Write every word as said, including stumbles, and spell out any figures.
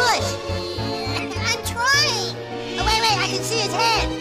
push. I'm trying. Oh, wait, wait, I can see his head.